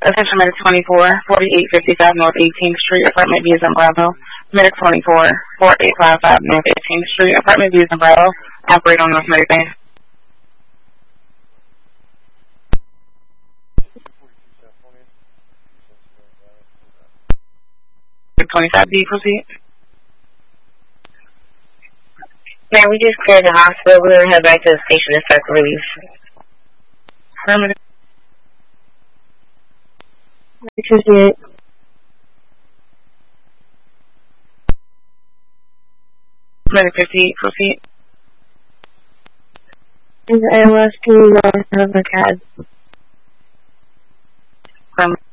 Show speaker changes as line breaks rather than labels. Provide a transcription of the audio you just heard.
Attention Medic 24, 4855 North 18th Street, Apartment Views in Bravo. Medic 24, 4855 North 18th Street, Apartment Views in Bravo. Operate on North Medic Bay. 25B, proceed.
Man, we just cleared the hospital. We're going to head back to the station and start the relief.
Affirmative.
58.
Medic 58, proceed.
Is ALS to have a CAD?
Affirmative.